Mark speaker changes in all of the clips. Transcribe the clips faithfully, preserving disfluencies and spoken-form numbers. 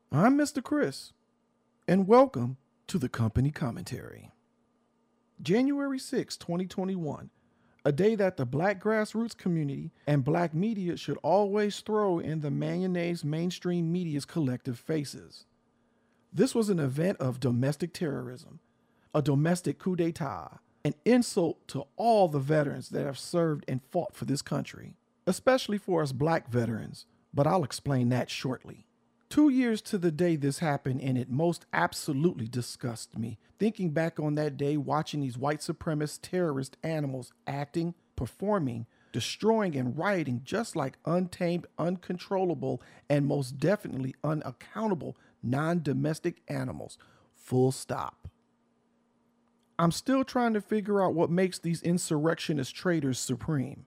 Speaker 1: I'm Mister Chris, and welcome to the Company Commentary. January sixth, twenty twenty-one, a day that the black grassroots community and black media should always throw in the mayonnaise mainstream media's collective faces. This was an event of domestic terrorism, a domestic coup d'etat, an insult to all the veterans that have served and fought for this country, especially for us black veterans, but I'll explain that shortly. Two years to the day this happened, and it most absolutely disgusts me, thinking back on that day watching these white supremacist terrorist animals acting, performing, destroying, and rioting just like untamed, uncontrollable, and most definitely unaccountable non-domestic animals. Full stop. I'm still trying to figure out what makes these insurrectionist traitors supreme.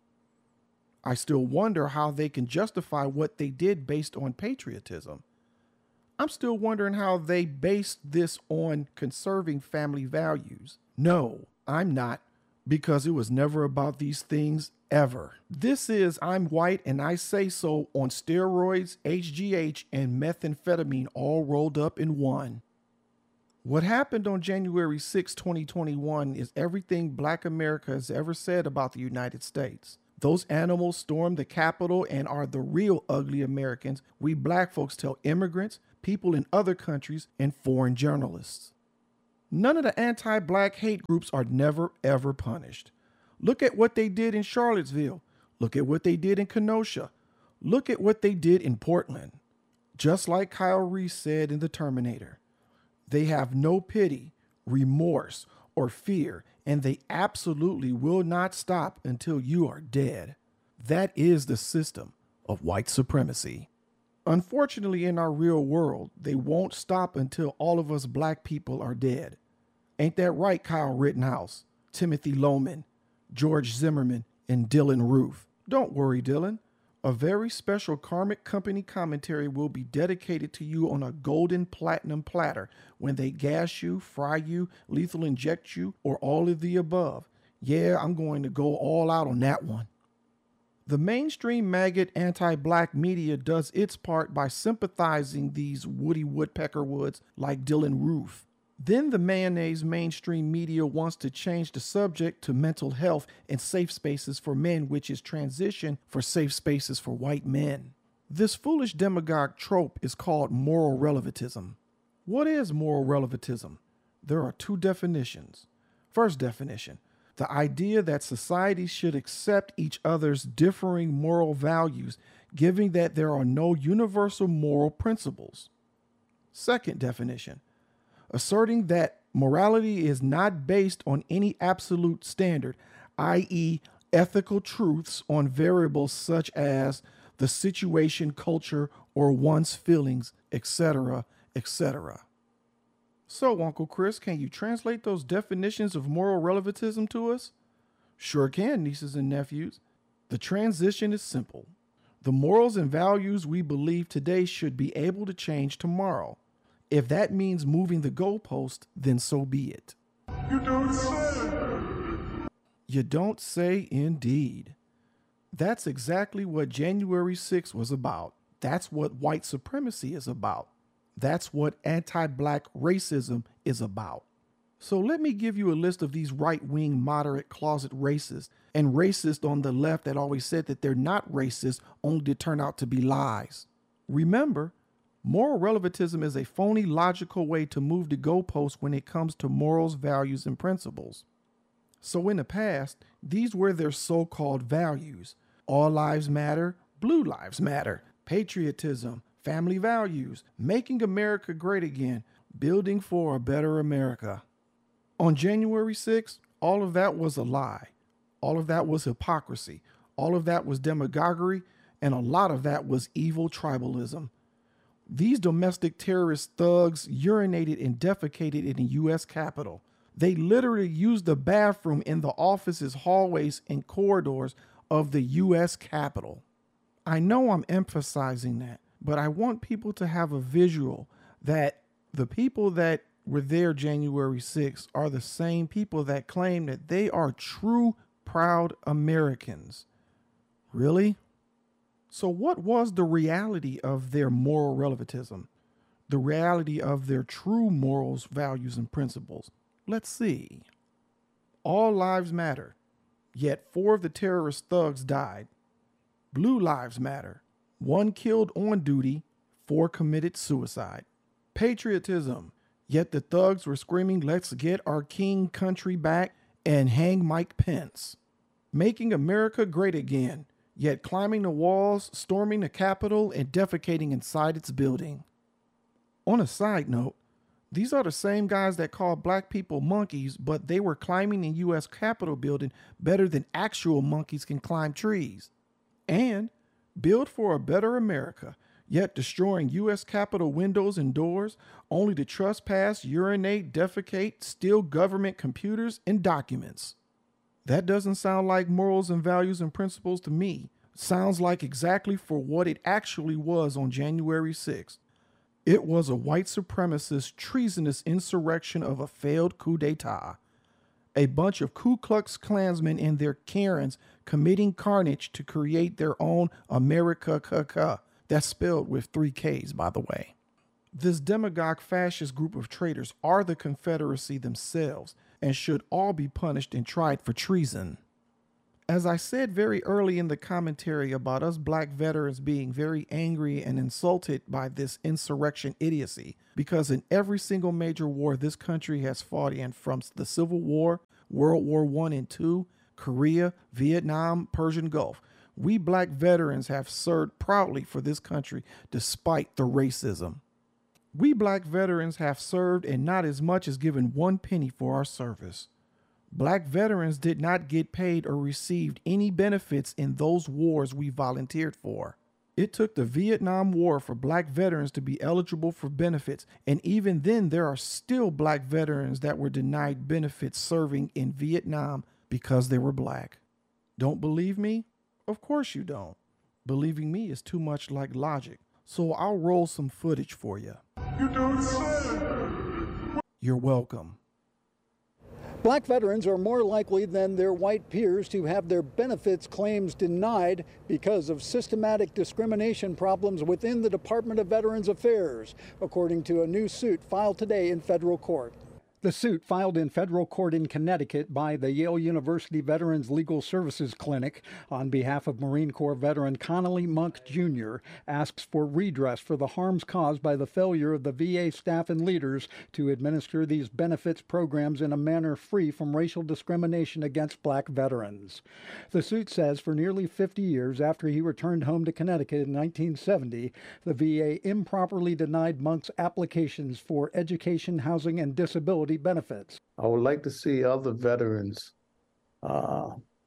Speaker 1: I still wonder how they can justify what they did based on patriotism. I'm still wondering how they based this on conserving family values. No, I'm not, because it was never about these things ever. This is I'm white and I say so on steroids, H G H, and methamphetamine all rolled up in one. What happened on January sixth, twenty twenty-one is everything Black America has ever said about the United States. Those animals stormed the Capitol and are the real ugly Americans we black folks tell immigrants, people in other countries, and foreign journalists. None of the anti-black hate groups are never ever punished. Look at what they did in Charlottesville. Look at what they did in Kenosha. Look at what they did in Portland. Just like Kyle Reese said in The Terminator, they have no pity, remorse, or fear, and they absolutely will not stop until you are dead. That is the system of white supremacy. Unfortunately, in our real world, they won't stop until all of us black people are dead. Ain't that right, Kyle Rittenhouse, Timothy Loman, George Zimmerman, and Dylan Roof? Don't worry, Dylan. A very special Karmic Company commentary will be dedicated to you on a golden platinum platter when they gas you, fry you, lethal inject you, or all of the above. Yeah, I'm going to go all out on that one. The mainstream maggot anti-black media does its part by sympathizing these Woody Woodpecker Woods like Dylan Roof. Then the mayonnaise mainstream media wants to change the subject to mental health and safe spaces for men, which is transition for safe spaces for white men. This foolish demagogue trope is called moral relativism. What is moral relativism? There are two definitions. First definition, the idea that society should accept each other's differing moral values, given that there are no universal moral principles. Second definition, asserting that morality is not based on any absolute standard, that is ethical truths on variables such as the situation, culture, or one's feelings, et cetera, et cetera. So, Uncle Chris, can you translate those definitions of moral relativism to us? Sure can, nieces and nephews. The transition is simple. The morals and values we believe today should be able to change tomorrow. If that means moving the goalpost, then so be it. You don't say. You don't say indeed. That's exactly what January sixth was about. That's what white supremacy is about. That's what anti-black racism is about. So let me give you a list of these right-wing moderate closet racists and racists on the left that always said that they're not racist only to turn out to be lies. Remember, moral relativism is a phony logical way to move the goalpost when it comes to morals, values, and principles. So in the past, these were their so-called values. All lives matter, blue lives matter, patriotism, family values, making America great again, building for a better America. On January sixth, all of that was a lie. All of that was hypocrisy. All of that was demagoguery, and a lot of that was evil tribalism. These domestic terrorist thugs urinated and defecated in the U S Capitol. They literally used the bathroom in the offices, hallways, and corridors of the U S Capitol. I know I'm emphasizing that, but I want people to have a visual that the people that were there January sixth are the same people that claim that they are true, proud Americans. Really? So what was the reality of their moral relativism? the reality of their true morals, values, and principles. Let's see. All lives matter, yet four of the terrorist thugs died. Blue lives matter. One killed on duty, four committed suicide. Patriotism, yet the thugs were screaming, "Let's get our king country back and hang Mike Pence." Making America great again, yet climbing the walls, storming the Capitol, and defecating inside its building. On a side note, these are the same guys that call black people monkeys, but they were climbing the U S Capitol building better than actual monkeys can climb trees. And build for a better America, yet destroying U S Capitol windows and doors only to trespass, urinate, defecate, steal government computers and documents. That doesn't sound like morals and values and principles to me. Sounds like exactly for what it actually was on January sixth. It was a white supremacist, treasonous insurrection of a failed coup d'etat. A bunch of Ku Klux Klansmen and their Karens committing carnage to create their own America. That's spelled with three K's, by the way. This demagogue fascist group of traitors are the Confederacy themselves and should all be punished and tried for treason. As I said very early in the commentary about us black veterans being very angry and insulted by this insurrection idiocy, because in every single major war this country has fought in, from the Civil War, World War One and Two, Korea, Vietnam, Persian Gulf, we black veterans have served proudly for this country despite the racism. We black veterans have served and not as much as given one penny for our service. Black veterans did not get paid or received any benefits in those wars we volunteered for. It took the Vietnam War for black veterans to be eligible for benefits, and even then there are still black veterans that were denied benefits serving in Vietnam because they were black. Don't believe me? Of course you don't. Believing me is too much like logic, so I'll roll some footage for you. You don't say. You're welcome.
Speaker 2: Black veterans are more likely than their white peers to have their benefits claims denied because of systematic discrimination problems within the Department of Veterans Affairs, according to a new suit filed today in federal court. The suit, filed in federal court in Connecticut by the Yale University Veterans Legal Services Clinic on behalf of Marine Corps veteran Connolly Monk, Junior, asks for redress for the harms caused by the failure of the V A staff and leaders to administer these benefits programs in a manner free from racial discrimination against black veterans. The suit says for nearly fifty years after he returned home to Connecticut in nineteen seventy, the V A improperly denied Monk's applications for education, housing, and disability benefits.
Speaker 3: I would like to see other veterans, uh,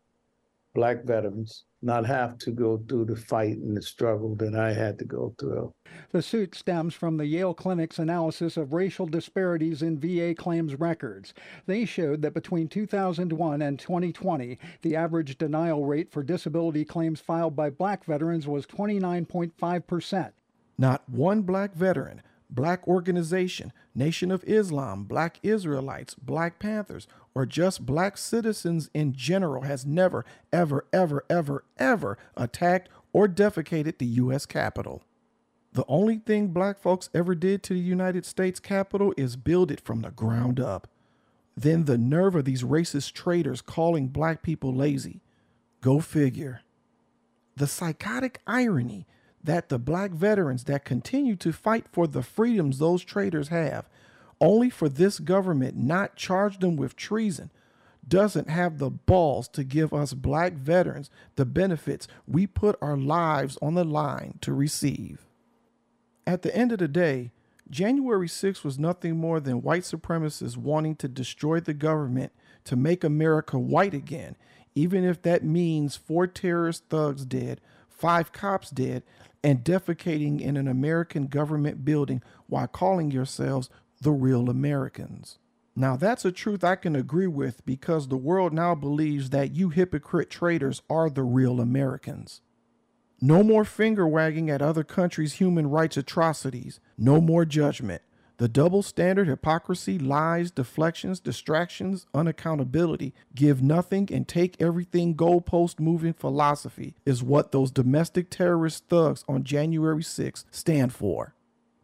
Speaker 3: black veterans, not have to go through the fight and the struggle that I had to go through.
Speaker 2: The suit stems from the Yale Clinic's analysis of racial disparities in V A claims records. They showed that between two thousand one and twenty twenty, the average denial rate for disability claims filed by black veterans was twenty-nine point five percent.
Speaker 1: Not one black veteran, black organization, Nation of Islam, Black Israelites, Black Panthers, or just black citizens in general has never, ever, ever, ever, ever attacked or defecated the U S Capitol. The only thing black folks ever did to the United States Capitol is build it from the ground up. Then the nerve of these racist traitors calling black people lazy. Go figure. The psychotic irony that the black veterans that continue to fight for the freedoms those traitors have, only for this government not charge them with treason, doesn't have the balls to give us black veterans the benefits we put our lives on the line to receive. At the end of the day, January sixth was nothing more than white supremacists wanting to destroy the government to make America white again, even if that means four terrorist thugs dead, five cops dead, and defecating in an American government building while calling yourselves the real Americans. Now that's a truth I can agree with, because the world now believes that you hypocrite traitors are the real Americans. No more finger wagging at other countries' human rights atrocities. No more judgment. The double standard, hypocrisy, lies, deflections, distractions, unaccountability, give nothing and take everything goalpost moving philosophy is what those domestic terrorist thugs on January sixth stand for.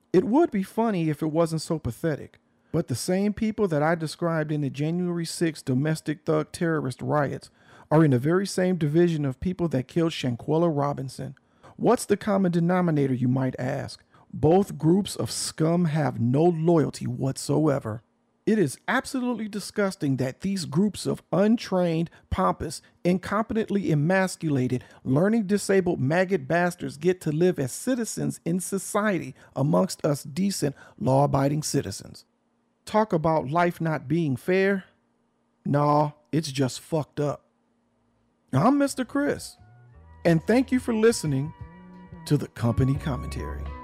Speaker 1: It would be funny if it wasn't so pathetic, but the same people that I described in the January sixth domestic thug terrorist riots are in the very same division of people that killed Shanquella Robinson. What's the common denominator, you might ask? Both groups of scum have no loyalty whatsoever. It is absolutely disgusting that these groups of untrained, pompous, incompetently emasculated, learning disabled maggot bastards get to live as citizens in society amongst us decent, law-abiding citizens. Talk about life not being fair? Nah, it's just fucked up. I'm Mister Chris, and thank you for listening to the Company Commentary.